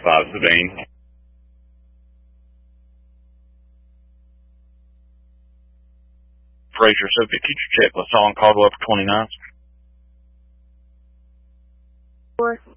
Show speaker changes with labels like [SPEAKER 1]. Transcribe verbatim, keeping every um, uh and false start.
[SPEAKER 1] five Sabine.
[SPEAKER 2] Fraser, subject teacher checklist on Caldwell for twenty-ninth.
[SPEAKER 3] Four.